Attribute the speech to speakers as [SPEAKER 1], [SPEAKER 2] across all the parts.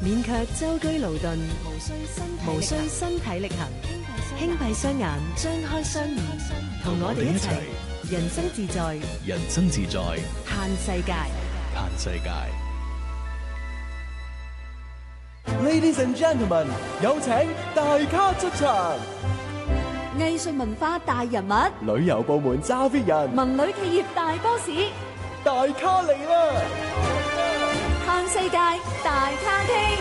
[SPEAKER 1] 免卻舟車勞頓，無需身體力行，輕閉雙眼，張開雙耳，同我哋一齊人生自在，
[SPEAKER 2] 人生自在，
[SPEAKER 1] 嘆世界。
[SPEAKER 2] 嘆世界。
[SPEAKER 3] Ladies and gentlemen， 有請大咖出場。
[SPEAKER 4] 藝術文化大人物，
[SPEAKER 3] 旅遊部門揸 fit 人，
[SPEAKER 4] 文旅企業大 boss，
[SPEAKER 3] 大咖嚟啦！
[SPEAKER 4] 嘆世界大咖廳。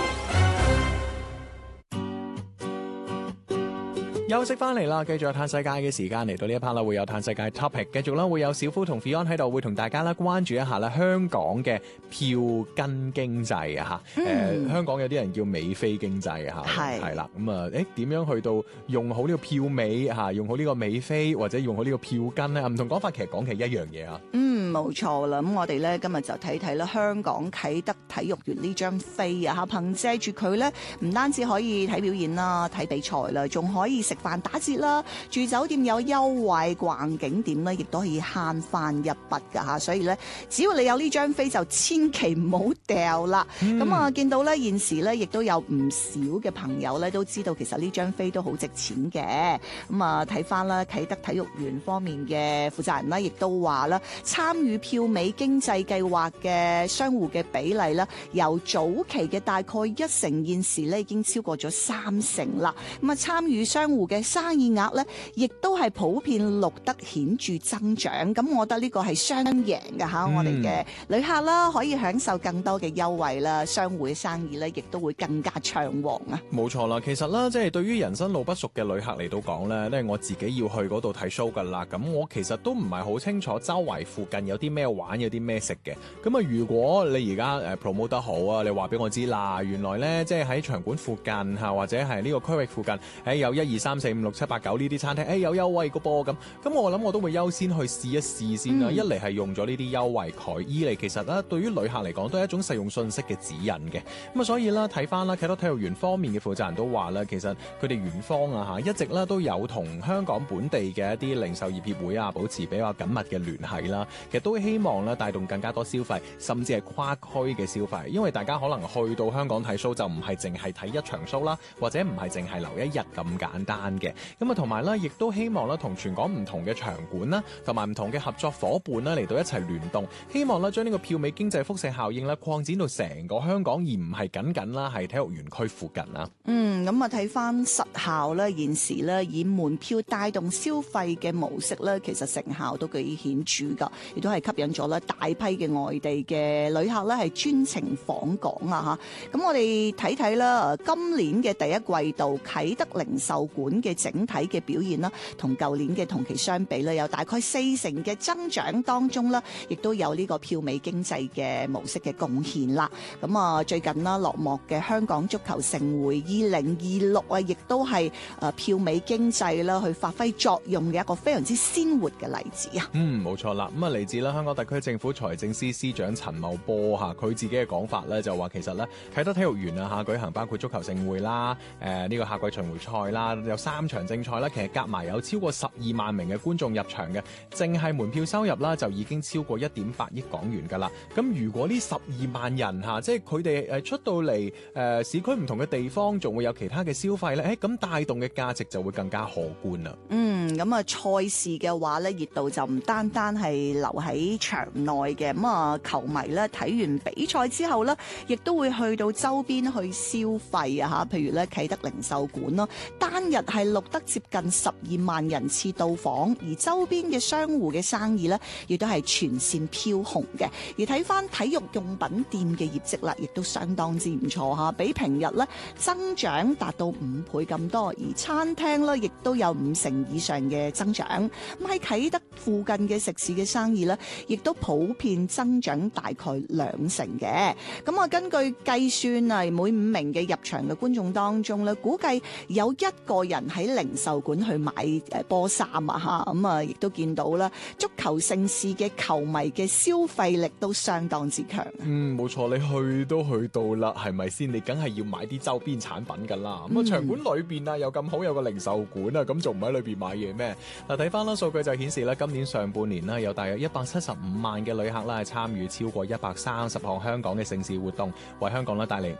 [SPEAKER 2] 休息翻嚟啦，繼續有嘆世界嘅時間，嚟到呢一 part 啦，會有嘆世界 topic， 繼續啦，會有小夫同 Fion 喺度，會同大家啦關注一下啦香港嘅票根經濟啊嚇，香港有啲人叫美飛經濟啊嚇，係啦，咁啊點樣去到用好呢個票尾嚇，用好呢個美飛或者用好呢個票根咧？唔同講法其實講起一樣嘢啊。
[SPEAKER 5] 冇錯啦，咁我哋咧今日就睇睇啦，香港啟德體育園呢張飛啊嚇，憑借住佢咧，唔單止可以睇表演啦、睇比賽啦，仲可以食飯打折啦，住酒店有優惠，逛景點咧亦都可以慳翻一筆㗎嚇，所以咧只要你有呢張飛就千祈唔好掉啦。咁見到咧現時咧亦都有唔少嘅朋友咧都知道其實呢張飛都好值錢嘅。咁睇翻啦啟德體育園方面嘅負責人啦，亦都話啦參與票尾經濟計劃嘅商戶嘅比例啦，由早期嘅大概1成，現時咧已經超過咗3成啦。咁參與商戶嘅生意額咧，亦都係普遍錄得顯著增長。咁我覺得呢個係雙贏嘅嚇，我哋嘅旅客啦可以享受更多嘅優惠啦，商戶嘅生意咧亦都會更加暢旺啊！
[SPEAKER 2] 冇錯啦，其實啦，即係對於人生路不熟嘅旅客嚟到講咧，都係我自己要去嗰度睇 show 噶啦。咁我其實都唔係好清楚周圍附近有啲咩玩，有啲咩食嘅。咁啊，如果你而家promote 得好啊，你話俾我知嗱，原來咧即係喺場館附近嚇，或者係呢個區域附近，有1、2、3、4、5、6、7、8、9呢啲餐廳，有優惠個噃咁我諗我都會優先去試一試先啦。一嚟係用咗呢啲優惠佢，二嚟其實咧對於旅客嚟講都係一種實用信息嘅指引嘅。咁啊，所以啦睇翻啦啟德體育園方面嘅負責人都話啦，其實佢哋園方啊嚇一直咧都有同香港本地嘅一啲零售業協會啊保持比較緊密嘅聯繫啦。其實都希望咧帶動更加多消費，甚至係跨區嘅消費，因為大家可能去到香港睇 show 就唔係淨係睇一場 show 啦，或者唔係淨係留一日咁簡單嘅。咁啊，同埋咧，亦都希望咧同全港唔同嘅場館啦，同埋唔同嘅合作伙伴啦嚟到一齊聯動，希望咧將呢個票尾經濟輻射效應咧擴展到成個香港，而唔係僅啦係體育園區附近啊。
[SPEAKER 5] 咁啊睇翻實效咧，現時咧以門票帶動消費嘅模式咧，其實成效都幾顯著㗎，亦都係吸引咗咧大批嘅外地嘅旅客咧係專程訪港啊嚇。咁我哋睇睇啦，今年嘅第一季度啟德零售館嘅整體嘅表現啦，同舊年嘅同期相比咧，有大概4成嘅增長當中啦，亦都有呢個票尾經濟嘅模式嘅貢獻啦。咁啊，最近啦落幕嘅香港足球盛會2026啊，亦都係票尾經濟啦去發揮作用嘅一個非常之鮮活嘅例子啊。
[SPEAKER 2] 冇錯啦。咁啊嚟自啦香港特區政府財政司司長陳茂波嚇，佢自己嘅講法咧就話其實咧啟德體育園啊嚇舉行包括足球盛會啦，呢個夏季巡迴賽啦，有3場正賽啦，其實夾埋有超過12萬名嘅觀眾入場嘅，淨係門票收入啦就已經超過1.8億港元㗎啦。咁如果呢12萬人嚇，即係佢哋出到嚟市區唔同嘅地方，仲會有其他嘅消費咧，咁帶動嘅價值就會更加可觀啦。
[SPEAKER 5] 咁啊賽事嘅話咧，熱度就唔單單係留喺場內嘅，咁啊球迷咧睇完比賽之後咧，亦都會去到周邊去消費啊嚇，譬如咧啟德零售館咯，單日係錄得接近12萬人次到訪，而周邊嘅商戶嘅生意咧，亦都係全線飄紅嘅。而睇翻體育用品店嘅業績啦，亦都相當之唔錯嚇，比平日咧增長達到5倍咁多，而餐廳咧亦都有5成以上嘅增長。咁喺啟德附近嘅食肆嘅生意咧，亦都普遍增長大概2成嘅。咁啊，根據計算啊，每5名嘅入場嘅觀眾當中咧，估計有1個人喺零售館去買波衫啊嚇。咁啊，亦都見到啦，足球盛事嘅球迷嘅消費力都相當之強。
[SPEAKER 2] 冇錯，你去都去到啦，係咪先？你梗係要買啲周邊產品㗎啦。咁啊，場館裏邊啊又咁好，有個零售館啊，咁仲唔喺裏邊買嘢咩？嗱，睇翻啦，數據就顯示咧，今年上半年啦，有大約175萬嘅旅客啦，係參與超過130項香港嘅盛事活動，為香港咧帶嚟